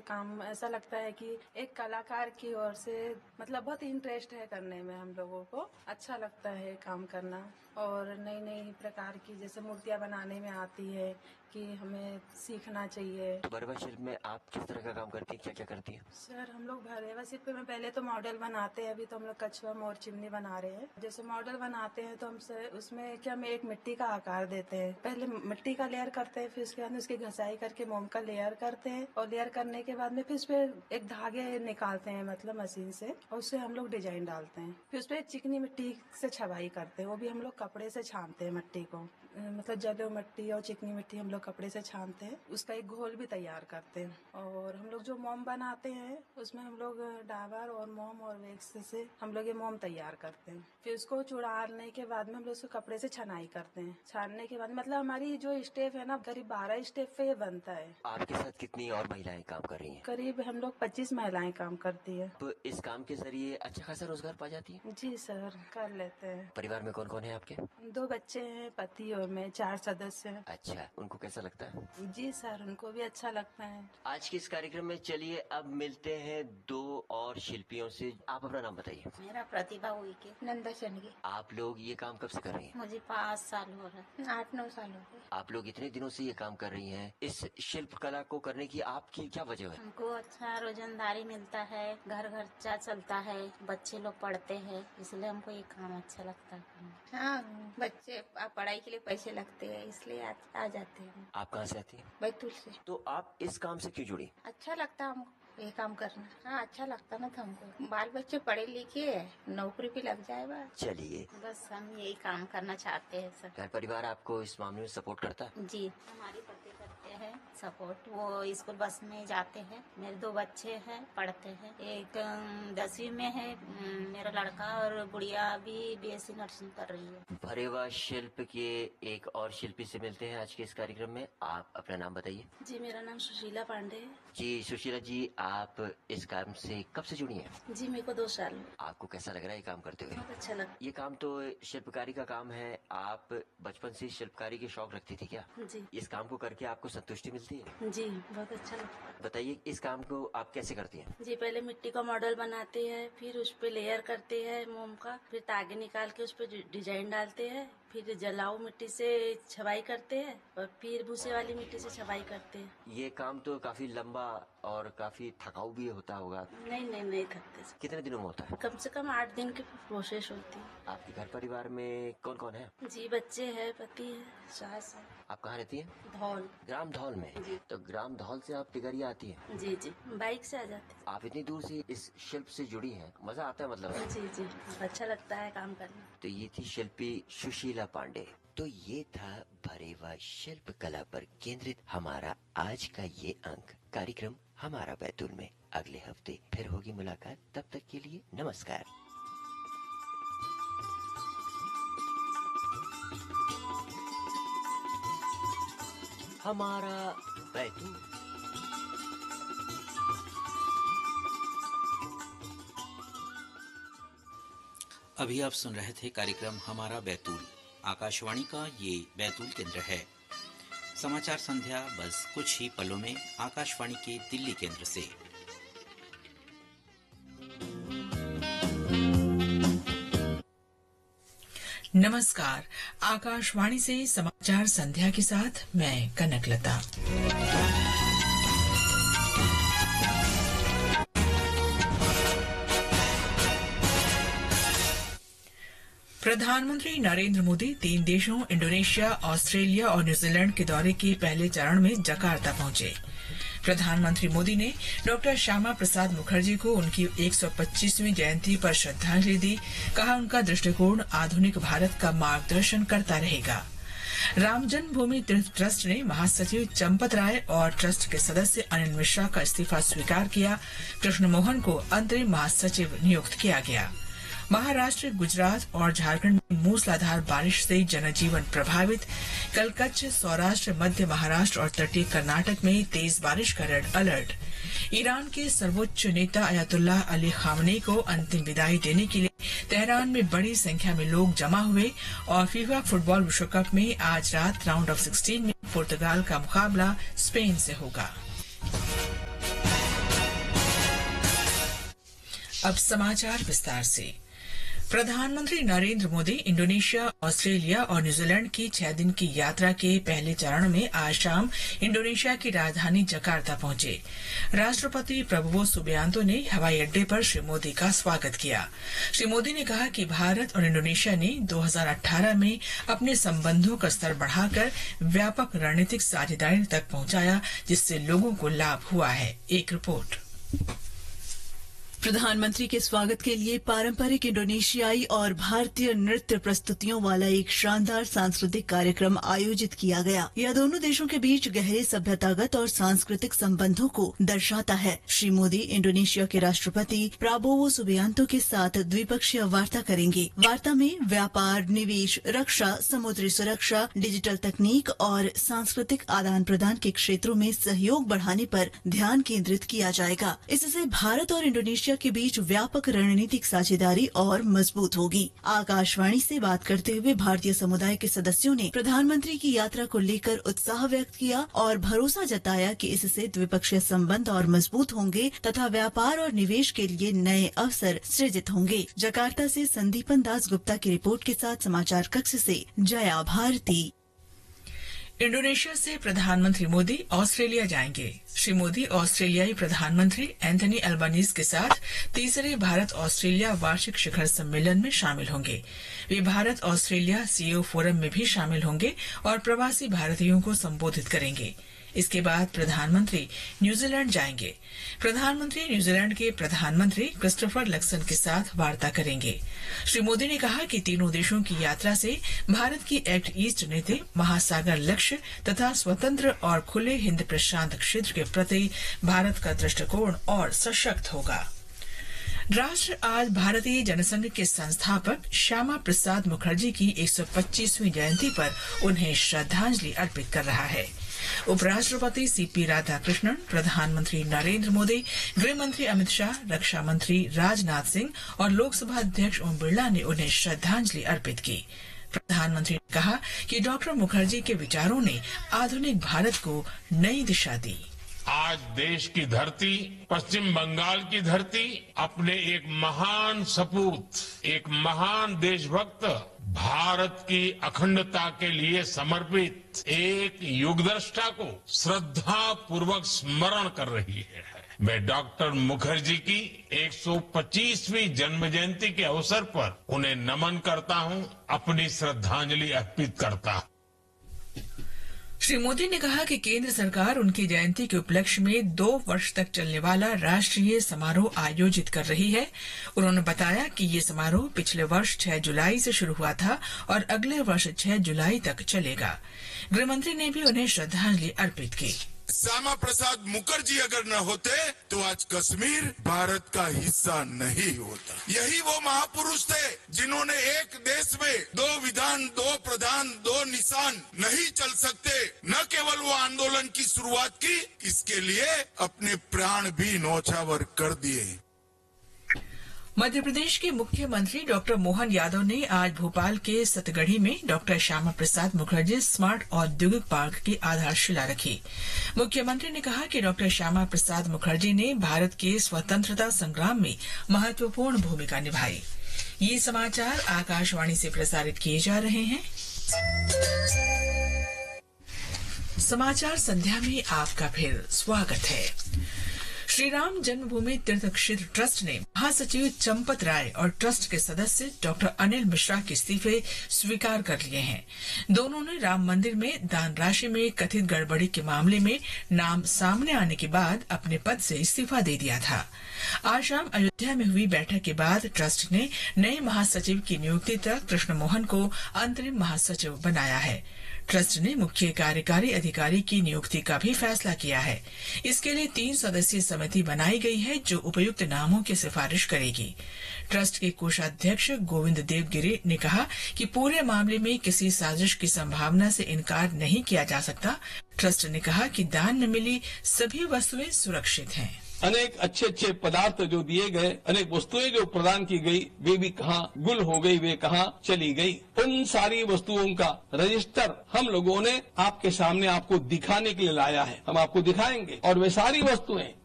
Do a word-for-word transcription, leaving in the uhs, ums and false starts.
काम ऐसा लगता है कि एक कलाकार की ओर से मतलब बहुत इंटरेस्ट है करने में, हम लोगों को अच्छा लगता है काम करना। और नई नई प्रकार की जैसे मूर्तियाँ बनाने में आती है कि हमें सीखना चाहिए। तो भरेवा शिल्प में आप किस तरह का काम करती हैं, क्या क्या करती हैं? सर हम लोग भरेवा शिल्प में पहले तो मॉडल बनाते हैं। अभी तो हम लोग कछुआ मोर चिमनी बना रहे हैं। जैसे मॉडल बनाते हैं तो हम से उसमें क्या हम एक मिट्टी का आकार देते हैं। पहले मिट्टी का लेयर करते हैं, फिर उसके बाद में उसकी घसाई करके मोम का लेयर करते हैं और लेयर करने के बाद में फिर उस पर एक धागे निकालते हैं मतलब मशीन से, और उससे हम लोग डिजाइन डालते हैं। फिर उस पर चिकनी मिट्टी से छबाई करते हैं, वो भी हम लोग कपड़े से छानते हैं मिट्टी को, मतलब जलो मिट्टी और चिकनी मिट्टी हम लोग कपड़े से छानते हैं, उसका एक घोल भी तैयार करते हैं। और हम लोग जो मोम बनाते हैं उसमें हम लोग डाबर और मोम और वैक्स से हम लोग ये मोम तैयार करते हैं। फिर उसको चुड़ाने के बाद में हम लोग उसको कपड़े से छनाई करते हैं। छानने के बाद मतलब हमारी जो स्टेप है ना, करीब बारह स्टेप पे ये बनता है। आपके साथ कितनी और महिलाएं काम कर रही हैं? करीब हम लोग पच्चीस महिलाएं काम करती है। तो इस काम के जरिए अच्छा खासा रोजगार पा जाती है? जी सर, कर लेते हैं। परिवार में कौन कौन है आपके? दो बच्चे हैं, पति और मैं, चार सदस्य हैं। अच्छा, उनको कैसा लगता है? जी सर, उनको भी अच्छा लगता है। आज के इस कार्यक्रम में चलिए अब मिलते हैं दो और शिल्पियों से। आप अपना नाम बताइए। मेरा प्रतिभा उइके, नंदा चंडगे। आप लोग ये काम कब से कर रही हैं? मुझे पाँच साल हो रहा है, आठ नौ साल हो गए। आप लोग इतने दिनों से ये काम कर रही हैं, इस शिल्प कला को करने की आपकी क्या वजह है? हमको अच्छा रोजगारी मिलता है, घर खर्चा चलता है, बच्चे लोग पढ़ते हैं, इसलिए हमको ये काम अच्छा लगता है। हाँ, बच्चे पढ़ाई के लिए पैसे लगते हैं, इसलिए आ, आ जाते हैं। आप कहाँ से आती हैं? बैतूल से। तो आप इस काम से क्यों जुड़ी? अच्छा लगता है हमको ये काम करना। हाँ, अच्छा लगता ना था हमको। बाल बच्चे पढ़े लिखे नौकरी पे लग जाए बस। चलिए, बस हम यही काम करना चाहते हैं सर। घर परिवार आपको इस मामले में सपोर्ट करता है? जी, हमारी पति करते हैं सपोर्ट। वो स्कूल बस में जाते हैं। मेरे दो बच्चे हैं, पढ़ते हैं। एक दसवीं में है मेरा लड़का, और गुड़िया भी बीएससी नर्सिंग कर रही है। भरेवा शिल्प के एक और शिल्पी से मिलते हैं आज के इस कार्यक्रम में। आप अपना नाम बताइए। जी, मेरा नाम सुशीला पांडे है। जी सुशीला जी, आप इस काम से कब से जुड़ी हैं? जी, मेरे को दो साल हुए। आपको कैसा लग रहा है ये काम करते हुए? बहुत अच्छा लगा। ये काम तो शिल्पकारी का काम है। आप बचपन से शिल्पकारी के शौक रखती थी क्या? जी इस काम को करके आपको संतुष्टि मिलती है? जी, बहुत अच्छा लगा। बताइए, इस काम को आप कैसे करती हैं? जी, पहले मिट्टी का मॉडल बनाते हैं, फिर उस पे लेयर करते हैं मोम का, फिर तागे निकाल के उस पे डिजाइन डालते हैं, फिर जलाऊ मिट्टी से छबाई करते हैं और फिर भूसे वाली मिट्टी से छबाई करते हैं। ये काम तो काफी लंबा और काफी थकाऊ भी होता होगा। नहीं नहीं नहीं थकते। कितने दिनों में होता है? कम से कम आठ दिन की प्रोसेस होती है। आपके घर परिवार में कौन कौन है? जी, बच्चे हैं, पति है, सास है। आप कहाँ रहती हैं? धौल। ग्राम धौल में? जी। तो ग्राम धौल से आप टिगरिया आती हैं? जी जी, बाइक से आ जाते हैं। आप इतनी दूर से इस शिल्प से जुड़ी हैं, मजा आता है मतलब? जी जी, अच्छा लगता है काम करना। तो ये थी शिल्पी सुशीला पांडे। तो ये था भरेवा शिल्प कला पर केंद्रित हमारा आज का ये अंक। कार्यक्रम हमारा बैतूल में अगले हफ्ते फिर होगी मुलाकात। तब तक के लिए नमस्कार। हमारा बैतूल। अभी आप सुन रहे थे कार्यक्रम हमारा बैतूल। आकाशवाणी का ये बैतूल केंद्र है। समाचार संध्या बस कुछ ही पलों में आकाशवाणी के दिल्ली केंद्र से। नमस्कार, आकाशवाणी से समाचार संध्या के साथ मैं कनकलता। प्रधानमंत्री नरेंद्र मोदी तीन देशों इंडोनेशिया, ऑस्ट्रेलिया और न्यूजीलैंड के दौरे के पहले चरण में जकार्ता पहुंचे। प्रधानमंत्री मोदी ने डॉक्टर श्यामा प्रसाद मुखर्जी को उनकी एक सौ पच्चीसवीं जयंती पर श्रद्धांजलि दी। कहा, उनका दृष्टिकोण आधुनिक भारत का मार्गदर्शन करता रहेगा। राम जन्मभूमि तीर्थ ट्रस्ट ने महासचिव चंपत राय और ट्रस्ट के सदस्य अनिल मिश्रा का इस्तीफा स्वीकार किया। कृष्ण मोहन को अंतरिम महासचिव नियुक्त किया गया। महाराष्ट्र, गुजरात और झारखंड में मूसलाधार बारिश से जनजीवन प्रभावित। कल कच्छ, सौराष्ट्र, मध्य महाराष्ट्र और तटीय कर्नाटक में तेज बारिश का रेड अलर्ट। ईरान के सर्वोच्च नेता अयातुल्लाह अली खामनेई को अंतिम विदाई देने के लिए तेहरान में बड़ी संख्या में लोग जमा हुए। और फीफा फुटबॉल विश्व कप में आज रात राउंड ऑफ सिक्सटीन में पुर्तगाल का मुकाबला स्पेन से होगा। अब समाचार विस्तार से। प्रधानमंत्री नरेंद्र मोदी इंडोनेशिया, ऑस्ट्रेलिया और न्यूजीलैंड की छह दिन की यात्रा के पहले चरण में आज शाम इंडोनेशिया की राजधानी जकार्ता पहुंचे। राष्ट्रपति प्रबोवो सुबियांतो ने हवाई अड्डे पर श्री मोदी का स्वागत किया। श्री मोदी ने कहा कि भारत और इंडोनेशिया ने दो हज़ार अठारह में अपने संबंधों का स्तर बढ़ाकर व्यापक रणनीतिक साझेदारी तक पहुंचाया, जिससे लोगों को लाभ हुआ है। एक रिपोर्ट। प्रधानमंत्री के स्वागत के लिए पारंपरिक इंडोनेशियाई और भारतीय नृत्य प्रस्तुतियों वाला एक शानदार सांस्कृतिक कार्यक्रम आयोजित किया गया। यह दोनों देशों के बीच गहरे सभ्यतागत और सांस्कृतिक संबंधों को दर्शाता है। श्री मोदी इंडोनेशिया के राष्ट्रपति प्राबोवो सुबियांतो के साथ द्विपक्षीय वार्ता करेंगे। वार्ता में व्यापार, निवेश, रक्षा, समुद्री सुरक्षा, डिजिटल तकनीक और सांस्कृतिक आदान प्रदान के क्षेत्रों में सहयोग बढ़ाने पर ध्यान केंद्रित किया जाएगा। इससे भारत और इंडोनेशिया के बीच व्यापक रणनीतिक साझेदारी और मजबूत होगी। आकाशवाणी से बात करते हुए भारतीय समुदाय के सदस्यों ने प्रधानमंत्री की यात्रा को लेकर उत्साह व्यक्त किया और भरोसा जताया कि इससे द्विपक्षीय संबंध और मजबूत होंगे तथा व्यापार और निवेश के लिए नए अवसर सृजित होंगे। जकार्ता से संदीपन दास गुप्ता की रिपोर्ट के साथ समाचार कक्ष से जया भारती। इंडोनेशिया से प्रधानमंत्री मोदी ऑस्ट्रेलिया जाएंगे। श्री मोदी ऑस्ट्रेलियाई प्रधानमंत्री एंथनी अल्बानीज के साथ तीसरे भारत ऑस्ट्रेलिया वार्षिक शिखर सम्मेलन में शामिल होंगे। वे भारत ऑस्ट्रेलिया सीईओ फोरम में भी शामिल होंगे और प्रवासी भारतीयों को संबोधित करेंगे। इसके बाद प्रधानमंत्री न्यूजीलैंड जाएंगे। प्रधानमंत्री न्यूजीलैंड के प्रधानमंत्री क्रिस्टोफर लक्सन के साथ वार्ता करेंगे। श्री मोदी ने कहा कि तीनों देशों की यात्रा से भारत की एक्ट ईस्ट नीति, महासागर लक्ष्य तथा स्वतंत्र और खुले हिंद प्रशांत क्षेत्र के प्रति भारत का दृष्टिकोण और सशक्त होगा। राष्ट्र आज भारतीय जनसंघ के संस्थापक श्यामा प्रसाद मुखर्जी की एक सौ पच्चीसवीं जयंती पर उन्हें श्रद्धांजलि अर्पित कर रहा है। उपराष्ट्रपति सीपी राधाकृष्णन, प्रधानमंत्री नरेंद्र मोदी, गृह मंत्री अमित शाह, रक्षा मंत्री राजनाथ सिंह और लोकसभा अध्यक्ष ओम बिरला ने उन्हें श्रद्धांजलि अर्पित की। प्रधानमंत्री ने कहा कि डॉक्टर मुखर्जी के विचारों ने आधुनिक भारत को नई दिशा दी। आज देश की धरती, पश्चिम बंगाल की धरती अपने एक महान सपूत, एक महान देशभक्त, भारत की अखंडता के लिए समर्पित एक युगदृष्टा को श्रद्धा पूर्वक स्मरण कर रही है। मैं डॉक्टर मुखर्जी की एक सौ पच्चीसवीं जन्म जयंती के अवसर पर उन्हें नमन करता हूं, अपनी श्रद्धांजलि अर्पित करता हूं। श्री मोदी ने कहा कि केंद्र सरकार उनकी जयंती के उपलक्ष्य में दो वर्ष तक चलने वाला राष्ट्रीय समारोह आयोजित कर रही है। उन्होंने बताया कि ये समारोह पिछले वर्ष छह जुलाई से शुरू हुआ था और अगले वर्ष छह जुलाई तक चलेगा। गृहमंत्री ने भी उन्हें श्रद्धांजलि अर्पित की। श्यामा प्रसाद मुखर्जी अगर न होते तो आज कश्मीर भारत का हिस्सा नहीं होता। यही वो महापुरुष थे जिन्होंने एक देश में दो विधान, दो प्रधान, दो निशान नहीं चल सकते, न केवल वो आंदोलन की शुरुआत की, इसके लिए अपने प्राण भी न्यौछावर कर दिए। मध्य प्रदेश के मुख्यमंत्री डॉक्टर मोहन यादव ने आज भोपाल के सतगढ़ी में डॉक्टर श्यामा प्रसाद मुखर्जी स्मार्ट औद्योगिक पार्क की आधारशिला रखी। मुख्यमंत्री ने कहा कि डॉक्टर श्यामा प्रसाद मुखर्जी ने भारत के स्वतंत्रता संग्राम में महत्वपूर्ण भूमिका निभाई। ये समाचार आकाशवाणी से प्रसारित किए जा रहे हैं। समाचार संध्या में आपका फिर स्वागत है। श्री राम जन्मभूमि तीर्थ क्षेत्र ट्रस्ट ने महासचिव चंपत राय और ट्रस्ट के सदस्य डॉक्टर अनिल मिश्रा के इस्तीफे स्वीकार कर लिए हैं। दोनों ने राम मंदिर में दान राशि में कथित गड़बड़ी के मामले में नाम सामने आने के बाद अपने पद से इस्तीफा दे दिया था। आज शाम अयोध्या में हुई बैठक के बाद ट्रस्ट ने नए महासचिव की नियुक्ति तक कृष्ण मोहन को अंतरिम महासचिव बनाया है। ट्रस्ट ने मुख्य कार्यकारी अधिकारी की नियुक्ति का भी फैसला किया है। इसके लिए तीन सदस्यीय समिति बनाई गई है जो उपयुक्त नामों की सिफारिश करेगी। ट्रस्ट के कोषाध्यक्ष गोविंद देवगिरी ने कहा कि पूरे मामले में किसी साजिश की संभावना से इनकार नहीं किया जा सकता। ट्रस्ट ने कहा कि दान में मिली सभी वस्तुएं सुरक्षित हैं। अनेक अच्छे अच्छे पदार्थ जो दिए गए, अनेक वस्तुएं जो प्रदान की गई, वे भी कहाँ गुल हो गई, वे कहाँ चली गई। उन सारी वस्तुओं का रजिस्टर हम लोगों ने आपके सामने आपको दिखाने के लिए लाया है। हम आपको दिखाएंगे और वे सारी वस्तुएं